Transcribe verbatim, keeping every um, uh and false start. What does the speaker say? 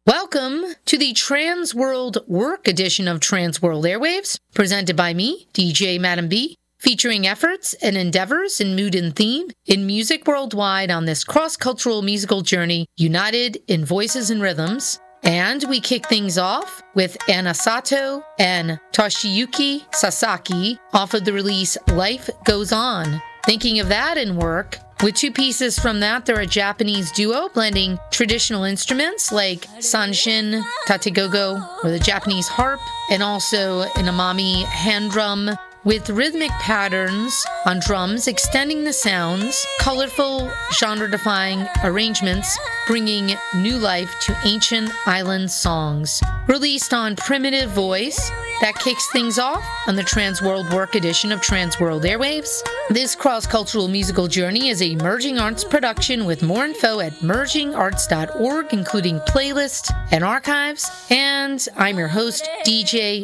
Welcome to the Trans World Work edition of Trans World Airwaves, presented by me, D J Madam B, featuring efforts and endeavors in mood and theme in music worldwide on this cross-cultural musical journey, united in voices and rhythms. And we kick things off with Anna Sato and Toshiyuki Sasaki off of the release Life Goes On. Thinking of that in work, with two pieces from that, they're a Japanese duo blending traditional instruments like sanshin, tategogo, or the Japanese harp, and also an amami hand drum with rhythmic patterns on drums extending the sounds, colorful, genre-defying arrangements, bringing new life to ancient island songs. Released on Primitive Voice, that kicks things off on the Trans World Work edition of Trans World Airwaves. This cross-cultural musical journey is a Merging Arts production with more info at merging arts dot org, including playlists and archives. And I'm your host, D J